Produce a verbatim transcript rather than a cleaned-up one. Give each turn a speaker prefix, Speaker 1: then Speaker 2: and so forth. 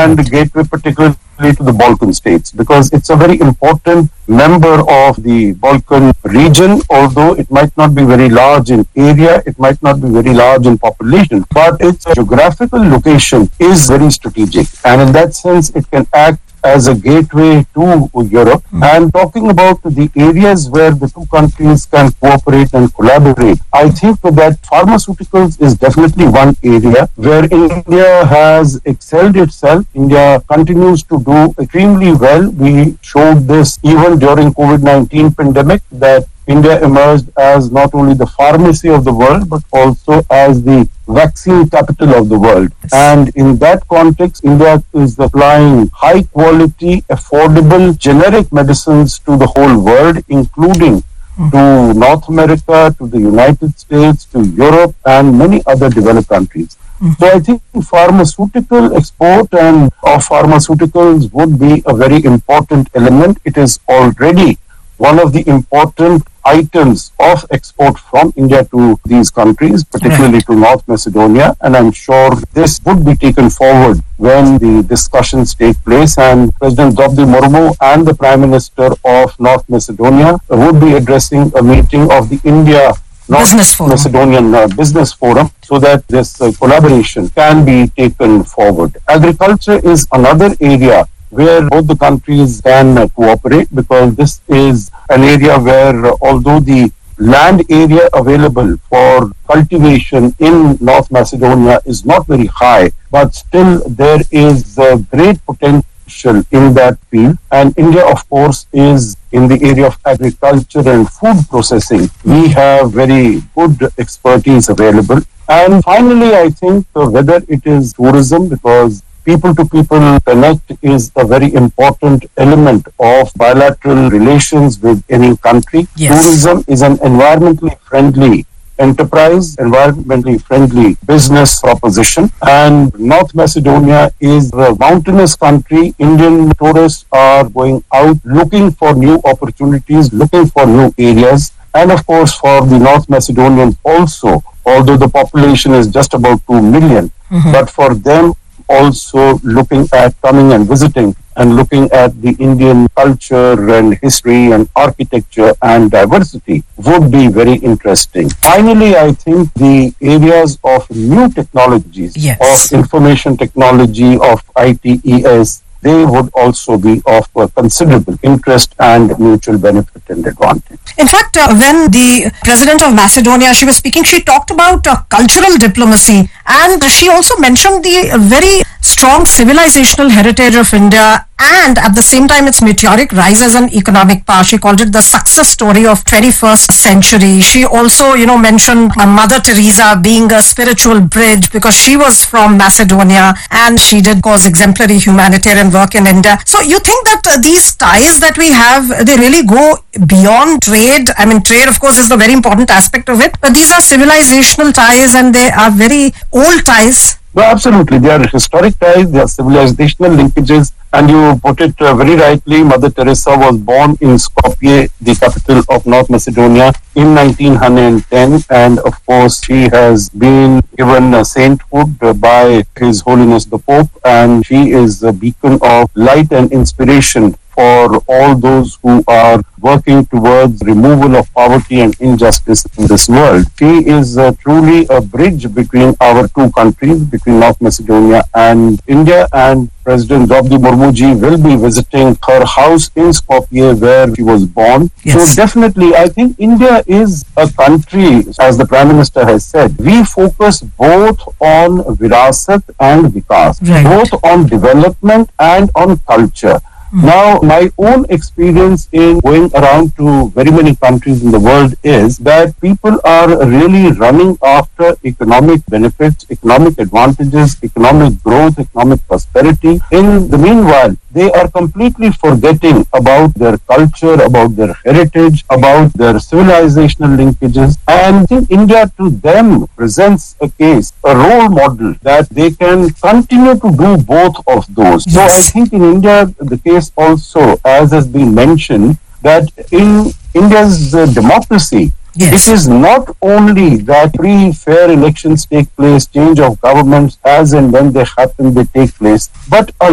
Speaker 1: and right. gateway particularly to the Balkan states, because it's a very important member of the Balkan region, although it might not be very large in area, it might not be very large in population, but its geographical location is very strategic, and in that sense it can act as a gateway to Europe. Mm. And talking about the areas where the two countries can cooperate and collaborate, I think that pharmaceuticals is definitely one area where India has excelled itself. India continues to do extremely well. We showed this even during COVID nineteen pandemic, that India emerged as not only the pharmacy of the world, but also as the vaccine capital of the world. Yes. And in that context, India is supplying high quality, affordable, generic medicines to the whole world, including mm. to North America, to the United States, to Europe, and many other developed countries. Mm. So I think pharmaceutical export and of pharmaceuticals would be a very important element. It is already one of the important items of export from India to these countries, particularly right. to North Macedonia, and I'm sure this would be taken forward when the discussions take place, and President Draupadi Murmu and the Prime Minister of North Macedonia would be addressing a meeting of the India North Business Macedonian uh, Business Forum, so that this uh, collaboration can be taken forward. Agriculture is another area where both the countries can uh, cooperate, because this is an area where, uh, although the land area available for cultivation in North Macedonia is not very high, but still there is uh, great potential in that field. And India, of course, is in the area of agriculture and food processing. We have very good expertise available. And finally, I think uh, whether it is tourism, because people-to-people connect is a very important element of bilateral relations with any country. Yes. Tourism is an environmentally friendly enterprise, environmentally friendly business proposition. And North Macedonia is a mountainous country. Indian tourists are going out looking for new opportunities, looking for new areas. And of course, for the North Macedonians also, although the population is just about two million, mm-hmm. but for them, also looking at coming and visiting and looking at the Indian culture and history and architecture and diversity would be very interesting. Finally, I think the areas of new technologies, yes. of information technology, of I T E S, they would also be of uh, considerable interest and mutual benefit and advantage.
Speaker 2: In fact, uh, when the President of Macedonia, she was speaking, she talked about uh, cultural diplomacy, and she also mentioned the uh, very strong civilizational heritage of India, and at the same time its meteoric rise as an economic power. She called it the success story of twenty-first century. She also, you know, mentioned uh, Mother Teresa being a spiritual bridge, because she was from Macedonia and she did cause exemplary humanitarian work in India. So you think that uh, these ties that we have, they really go beyond trade? I mean, trade, of course, is the very important aspect of it, but these are civilizational ties and they are very old ties.
Speaker 1: Well, absolutely. They are historic ties, they are civilizational linkages, and you put it uh, very rightly. Mother Teresa was born in Skopje, the capital of North Macedonia, in nineteen ten, and of course she has been given a sainthood uh, by His Holiness the Pope, and she is a beacon of light and inspiration for all those who are working towards removal of poverty and injustice in this world. She is uh, truly a bridge between our two countries, between North Macedonia and India, and President Draupadi Murmu ji will be visiting her house in Skopje where she was born. Yes. So definitely, I think India is a country, as the Prime Minister has said, we focus both on Virasat and Vikas, right. both on development and on culture. Now, my own experience in going around to very many countries in the world is that people are really running after economic benefits, economic advantages, economic growth, economic prosperity. In the meanwhile, they are completely forgetting about their culture, about their heritage, about their civilizational linkages. And I think India to them presents a case, a role model that they can continue to do both of those. Yes. So I think in India, the case also, as has been mentioned, that in India's uh, democracy, yes. it is not only that free, fair elections take place, change of governments as and when they happen, they take place, but a